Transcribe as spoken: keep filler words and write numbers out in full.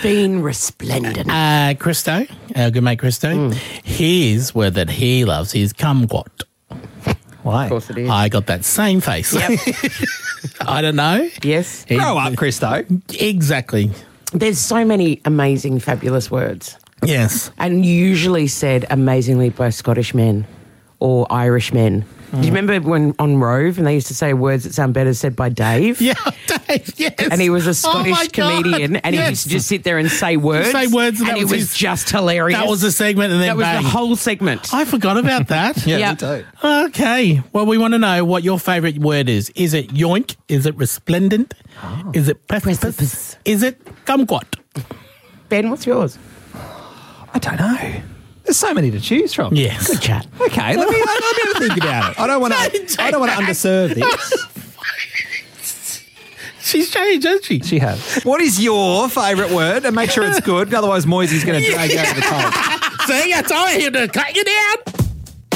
been resplendent. Uh, Christo, our good mate Christo, Mm. his word that he loves is kumquat. Why? Of course it is. I got that same face. Yep. I don't know. Yes. He- Grow up, Christo. Exactly. There's so many amazing, fabulous words. Yes. And usually said amazingly by Scottish men or Irish men. Do you remember when on Rove and they used to say words that sound better said by Dave? Yeah, Dave, yes. And he was a Oh my Scottish God, comedian and yes. he used to just sit there and say words. Say words and and that it was was his- just hilarious. That was the segment and then That was bang. the whole segment. I forgot about that. Yeah, Yeah. me too. Okay. Well, we want to know what your favourite word is. Is it yoink? Is it resplendent? Oh. Is it precipice? Precipice. Is it kumquat? Ben, what's yours? I don't know. There's so many to choose from. Yes. Good chat. Okay, let me, let me think about it. I don't want to. I don't want to underserve this. She's changed, hasn't she? She has. What is your favourite word? And make sure it's good. Otherwise, Moisey's going to drag you over the top. See, I told him to cut you down.